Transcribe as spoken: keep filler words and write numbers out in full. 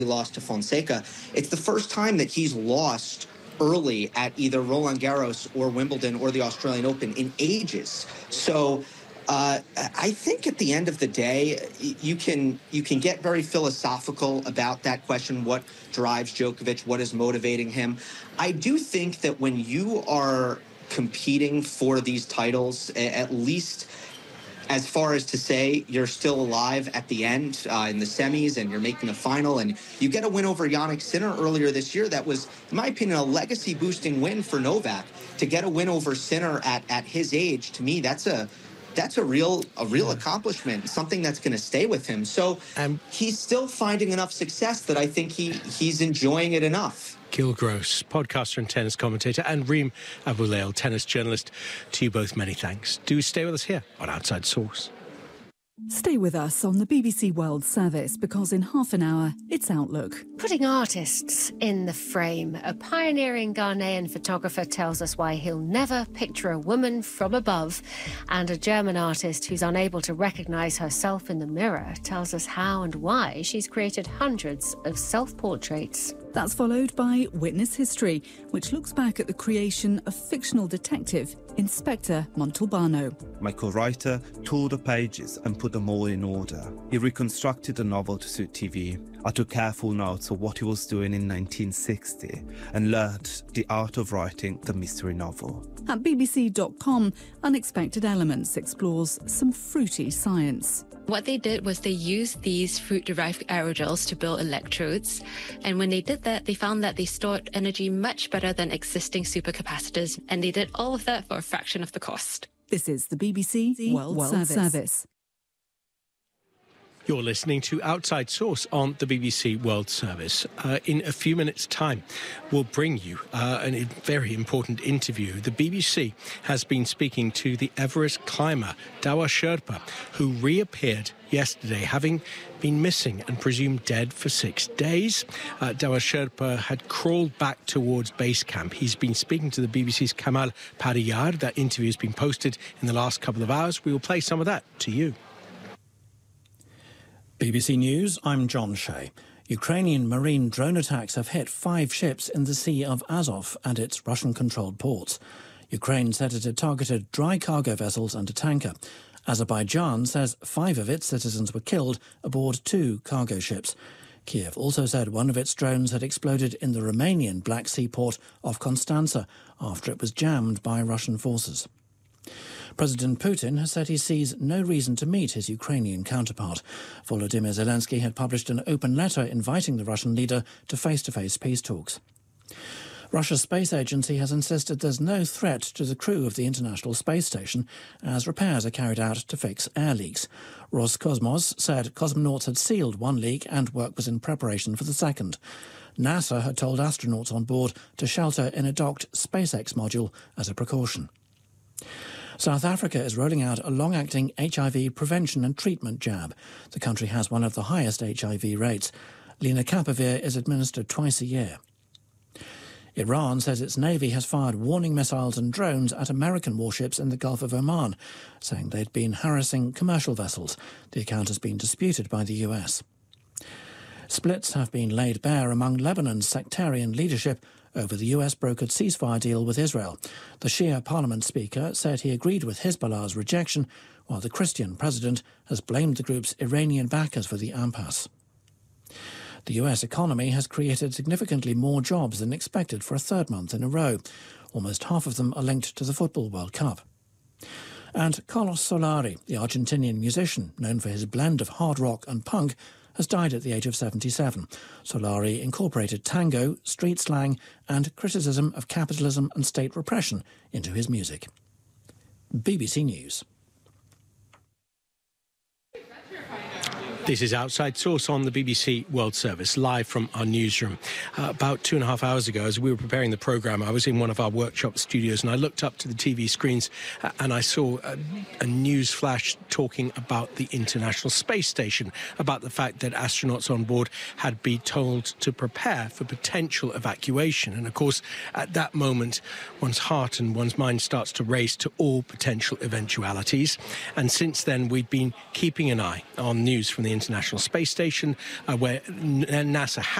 lost to Fonseca. It's the first time that he's lost early at either Roland Garros or Wimbledon or the Australian Open in ages. So uh, I think at the end of the day, you can you can get very philosophical about that question: what drives Djokovic? What is motivating him? I do think that when you are competing for these titles, at least as far as to say you're still alive at the end uh, in the semis and you're making a final, and you get a win over Jannik Sinner earlier this year, that was, in my opinion, a legacy-boosting win for Novak. To get a win over Sinner at, at his age, to me, that's a that's a real a real yeah. accomplishment, something that's going to stay with him. So um, he's still finding enough success that I think he he's enjoying it enough. Gil Gross, podcaster and tennis commentator, and Reem Abulail, tennis journalist. To you both, many thanks. Do stay with us here on Outside Source. Stay with us on the B B C World Service, because in half an hour, it's Outlook. Putting artists in the frame. A pioneering Ghanaian photographer tells us why he'll never picture a woman from above. And a German artist who's unable to recognise herself in the mirror tells us how and why she's created hundreds of self-portraits. That's followed by Witness History, which looks back at the creation of fictional detective Inspector Montalbano. My co-writer tore the pages and put them all in order. He reconstructed the novel to suit T V. I took careful notes of what he was doing in nineteen sixty and learned the art of writing the mystery novel. At B B C dot com, Unexpected Elements explores some fruity science. What they did was they used these fruit-derived aerogels to build electrodes. And when they did that, they found that they stored energy much better than existing supercapacitors. And they did all of that for a fraction of the cost. This is the B B C World, World Service. Service. You're listening to Outside Source on the B B C World Service. Uh, in a few minutes' time, we'll bring you uh, a very important interview. The B B C has been speaking to the Everest climber, Dawa Sherpa, who reappeared yesterday, having been missing and presumed dead for six days. Uh, Dawa Sherpa had crawled back towards base camp. He's been speaking to the B B C's Kamal Pariyar. That interview has been posted in the last couple of hours. We will play some of that to you. B B C News, I'm John Shea. Ukrainian marine drone attacks have hit five ships in the Sea of Azov and its Russian-controlled ports. Ukraine said it had targeted dry cargo vessels and a tanker. Azerbaijan says five of its citizens were killed aboard two cargo ships. Kiev also said one of its drones had exploded in the Romanian Black Sea port of Constanța after it was jammed by Russian forces. President Putin has said he sees no reason to meet his Ukrainian counterpart. Volodymyr Zelensky had published an open letter inviting the Russian leader to face-to-face peace talks. Russia's space agency has insisted there's no threat to the crew of the International Space Station as repairs are carried out to fix air leaks. Roscosmos said cosmonauts had sealed one leak and work was in preparation for the second. NASA had told astronauts on board to shelter in a docked SpaceX module as a precaution. South Africa is rolling out a long-acting H I V prevention and treatment jab. The country has one of the highest H I V rates. Lenacapavir is administered twice a year. Iran says its navy has fired warning missiles and drones at American warships in the Gulf of Oman, saying they'd been harassing commercial vessels. The account has been disputed by the U S. Splits have been laid bare among Lebanon's sectarian leadership over the U S-brokered ceasefire deal with Israel. The Shia parliament speaker said he agreed with Hezbollah's rejection, while the Christian president has blamed the group's Iranian backers for the impasse. The U S economy has created significantly more jobs than expected for a third month in a row. Almost half of them are linked to the Football World Cup. And Carlos Solari, the Argentinian musician known for his blend of hard rock and punk, has died at the age of seventy-seven. Solari incorporated tango, street slang and criticism of capitalism and state repression into his music. B B C News. This is Outside Source on the B B C World Service, live from our newsroom. Uh, about two and a half hours ago, as we were preparing the programme, I was in one of our workshop studios and I looked up to the T V screens uh, and I saw a, a news flash talking about the International Space Station, about the fact that astronauts on board had been told to prepare for potential evacuation. And of course, at that moment, one's heart and one's mind starts to race to all potential eventualities. And since then, we've been keeping an eye on news from the the International Space Station, uh, where NASA